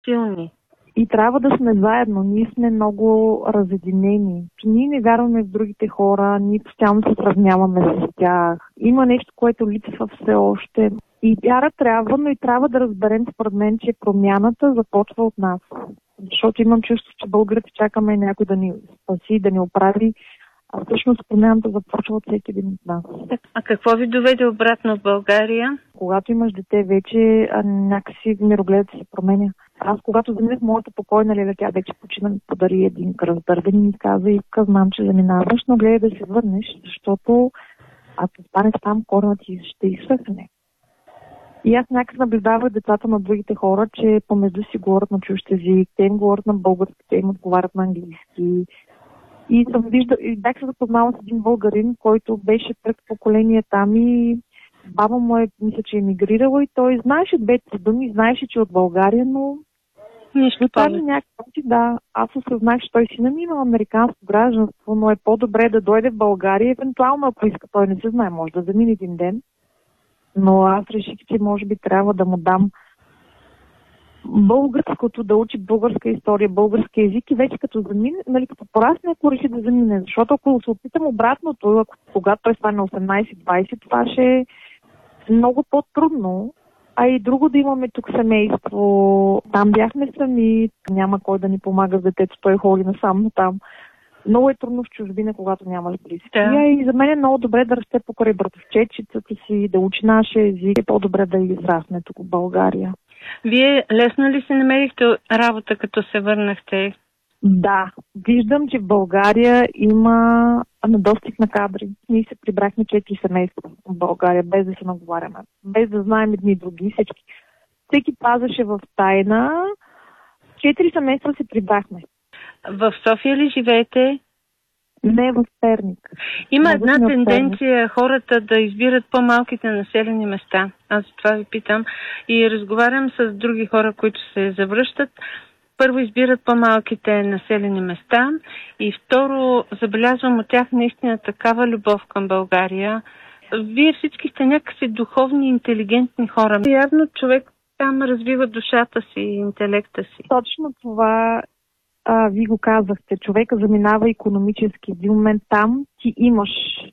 силни. И трябва да сме заедно. Ние сме много разединени. Ние не вярваме в другите хора, ние постоянно се сравняваме с тях. Има нещо, което липсва все още. И вяра трябва, но и трябва да разберем, според мен, че промяната започва от нас. Защото имам чувство, че българите чакаме някой да ни спаси, да ни оправи. А всъщност промяната започва от всеки един от нас. А какво ви доведе обратно в България? Когато имаш дете, вече някакси мирогледът се променя. Аз, когато заминах моята покойна леля, тя вече почина, ми подари един кръстървен и ми каза, и знам, че заминаваш, но гледай да се върнеш, защото ако останеш там, коренът ти ще изсъхне. И аз някак наблюдавах децата на другите хора, че помежду си говорят на чужд език, те им говорят на български, те им отговарят на английски. И съм виждала, и бях се запознала с един българин, който беше пред поколение там и баба му мисля, че е емигрирала и той знаеше двете думи, знаеше, че е от България, но нищо повече. Да, аз осъзнах, че той сина ми има американско гражданство, но е по-добре да дойде в България, евентуално ако иска, той не се знае, може да замине един ден. Но аз реших, че може би трябва да му дам българското, да учи българска история, български език и вече като замине, нали, като порасне, ако реши да замине. Защото ако се опитам обратното, когато той стане 18-20, това ще е много по-трудно. А и друго да имаме тук семейство. Там бяхме сами, няма кой да ни помага с детето, той ходи насам там. Много е трудно в чужбина, когато нямаш близки. Да. И за мен е много добре да расте покрай братовчетчицата си, да учи нашия език. Е по-добре да израсне тук в България. Вие лесно ли си намерихте работа, като се върнахте? Да, виждам, че в България има недостиг на кадри. Ние се прибрахме 4 семейства в България, без да се наговаряме, без да знаем едни и други. Всеки пазеше в тайна. 4 семейства се прибрахме. В София ли живеете? Не, в Перник. Има една тенденция хората да избират по-малките населени места. Аз това ви питам и разговарям с други хора, които се завръщат. Първо избират по-малките населени места и второ забелязвам от тях наистина такава любов към България. Вие всички сте някакси духовни, интелигентни хора. Явно човек там развива душата си и интелекта си. Точно това вие го казахте. Човека заминава икономически. В един момент там ти имаш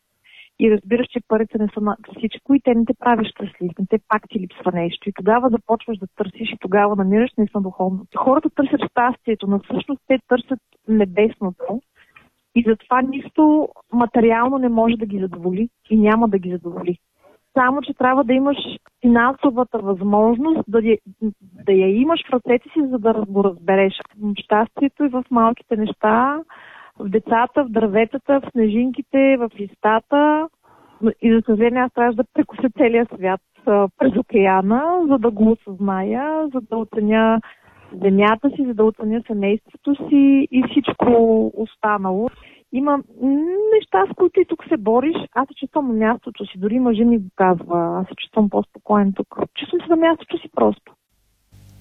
и разбираш, че парите не са на всичко и те не те правиш щастлив, не те пак ти липсва нещо. И тогава започваш да търсиш и тогава намираш наистина духовно. Хората търсят щастието, но всъщност те търсят небесното и затова нищо материално не може да ги задоволи и няма да ги задоволи. Само, че трябва да имаш финансовата възможност да я имаш в ръцете си, за да го разбереш. Щастието е в малките неща, в децата, в дърветата, в снежинките, в листата. И за съжаление аз трябва да прекуся целия свят през океана, за да го осъзная, за да оценя земята си, за да оценя семейството си и всичко останало. Има неща, с които и тук се бориш. Аз се чувствам на мястото си. Дори мъжа ми го казва. Аз се чувствам по-спокоен тук. Чувствам се на мястото си просто.